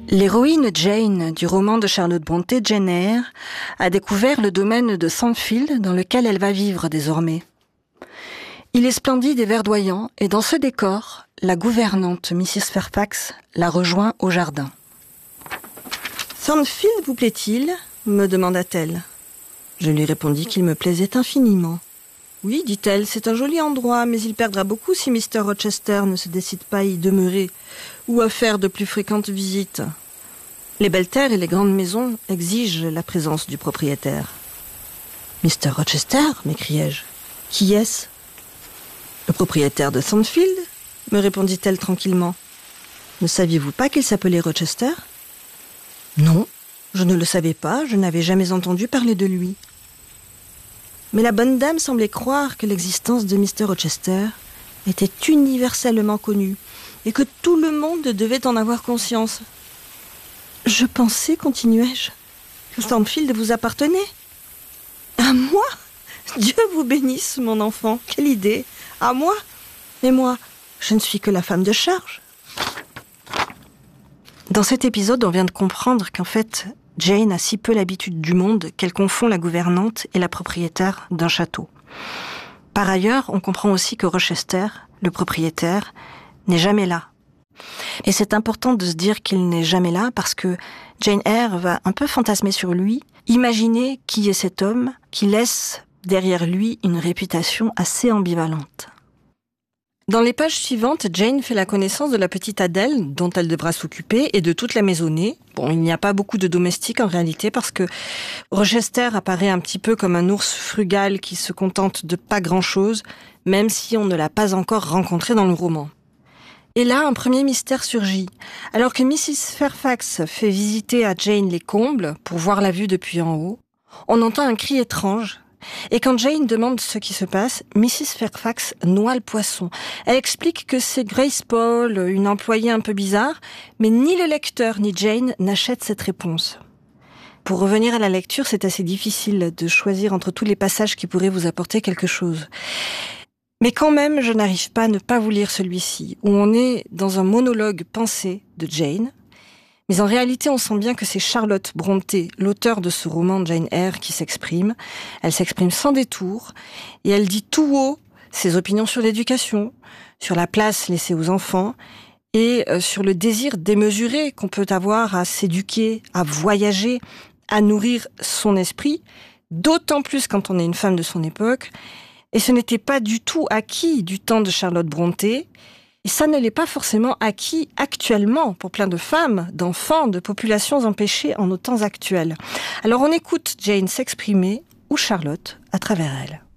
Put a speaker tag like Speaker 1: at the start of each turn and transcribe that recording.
Speaker 1: L'héroïne Jane du roman de Charlotte Brontë, Jane Eyre, a découvert le domaine de Sandfield dans lequel elle va vivre désormais. Il est splendide et verdoyant, et dans ce décor, la gouvernante Mrs. Fairfax la rejoint au jardin. « Sandfield vous plaît-il » me demanda-t-elle. Je lui répondis qu'il me plaisait infiniment. « Oui, dit-elle, c'est un joli endroit, mais il perdra beaucoup si Mr. Rochester ne se décide pas à y demeurer ou à faire de plus fréquentes visites. Les belles terres et les grandes maisons exigent la présence du propriétaire. »« Mr. Rochester » m'écriai-je. « Qui est-ce ?»« Le propriétaire de Sandfield » me répondit-elle tranquillement. « Ne saviez-vous pas qu'il s'appelait Rochester ?»« Non, je ne le savais pas, je n'avais jamais entendu parler de lui. » Mais la bonne dame semblait croire que l'existence de Mr. Rochester était universellement connue et que tout le monde devait en avoir conscience. « Je pensais, continuai-je, que Sandfield vous appartenait. »« À moi ? Dieu vous bénisse, mon enfant, quelle idée ! À moi ? Et moi, je ne suis que la femme de charge. » Dans cet épisode, on vient de comprendre qu'en fait, Jane a si peu l'habitude du monde qu'elle confond la gouvernante et la propriétaire d'un château. Par ailleurs, on comprend aussi que Rochester, le propriétaire, n'est jamais là. Et c'est important de se dire qu'il n'est jamais là parce que Jane Eyre va un peu fantasmer sur lui, imaginer qui est cet homme qui laisse derrière lui une réputation assez ambivalente. Dans les pages suivantes, Jane fait la connaissance de la petite Adèle, dont elle devra s'occuper, et de toute la maisonnée. Bon, il n'y a pas beaucoup de domestiques en réalité, parce que Rochester apparaît un petit peu comme un ours frugal qui se contente de pas grand-chose, même si on ne l'a pas encore rencontré dans le roman. Et là, un premier mystère surgit. Alors que Mrs. Fairfax fait visiter à Jane les combles, pour voir la vue depuis en haut, on entend un cri étrange. Et quand Jane demande ce qui se passe, Mrs. Fairfax noie le poisson. Elle explique que c'est Grace Poole, une employée un peu bizarre, mais ni le lecteur ni Jane n'achètent cette réponse. Pour revenir à la lecture, c'est assez difficile de choisir entre tous les passages qui pourraient vous apporter quelque chose. Mais quand même, je n'arrive pas à ne pas vous lire celui-ci, où on est dans un monologue pensé de Jane. Mais en réalité, on sent bien que c'est Charlotte Brontë, l'auteure de ce roman Jane Eyre, qui s'exprime. Elle s'exprime sans détour, et elle dit tout haut ses opinions sur l'éducation, sur la place laissée aux enfants, et sur le désir démesuré qu'on peut avoir à s'éduquer, à voyager, à nourrir son esprit, d'autant plus quand on est une femme de son époque. Et ce n'était pas du tout acquis du temps de Charlotte Brontë, et ça ne l'est pas forcément acquis actuellement pour plein de femmes, d'enfants, de populations empêchées en nos temps actuels. Alors on écoute Jane s'exprimer, ou Charlotte, à travers elle.